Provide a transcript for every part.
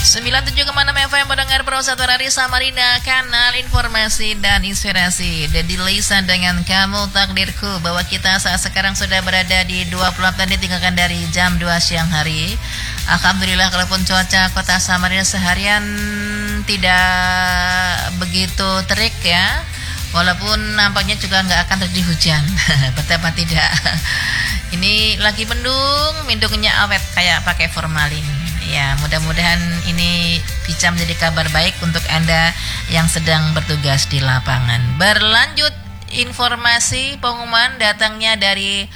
97,6 FM mendengar Persatuan Hari Samarinda, kanal informasi dan inspirasi. Dedi Lisan dengan kamu takdirku, bahwa kita saat sekarang sudah berada di 24 menit tinggalkan dari jam 2 siang hari. Alhamdulillah, kalaupun cuaca kota Samarinda seharian tidak begitu terik ya, walaupun nampaknya juga nggak akan terjadi hujan. Betapa tidak. Ini lagi mendungnya awet kayak pakai formalin. Ya, mudah-mudahan ini bisa menjadi kabar baik untuk Anda yang sedang bertugas di lapangan. Berlanjut informasi pengumuman datangnya dari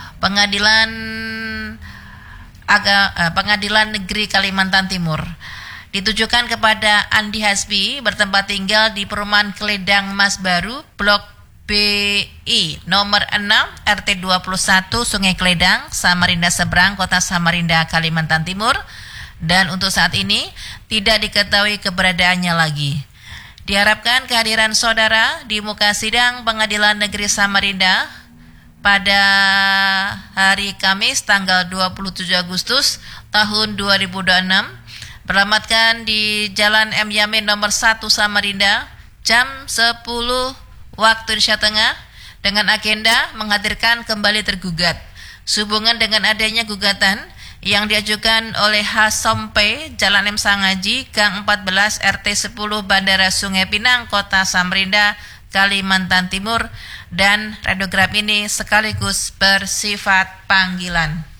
Pengadilan Negeri Kalimantan Timur. Ditujukan kepada Andi Hasbi, bertempat tinggal di Perumahan Keledang Mas Baru, Blok BI nomor 6 RT 21 Sungai Keledang, Samarinda Seberang, Kota Samarinda, Kalimantan Timur. Dan untuk saat ini tidak diketahui keberadaannya lagi. Diharapkan kehadiran saudara di muka sidang Pengadilan Negeri Samarinda pada hari Kamis tanggal 27 Agustus tahun 2026, beralamatkan di Jalan M. Yamin nomor 1 Samarinda, jam 10 waktu Indonesia Tengah, dengan agenda menghadirkan kembali tergugat sehubungan dengan adanya gugatan yang diajukan oleh H. Sompe, Jalan M. Sangaji, Gang 14 RT 10 Bandara Sungai Pinang, Kota Samarinda, Kalimantan Timur, dan radiograf ini sekaligus bersifat panggilan.